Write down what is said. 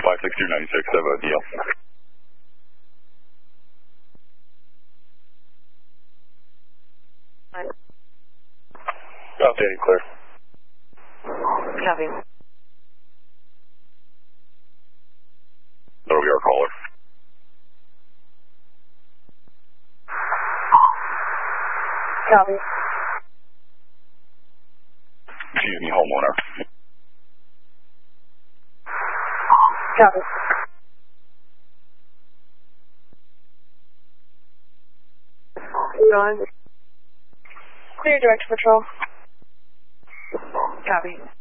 56296, have a DL. Updating clear. Copy. That'll be our caller. Copy. Excuse me, homeowner. Copy. Going. Clear direct patrol. Copy.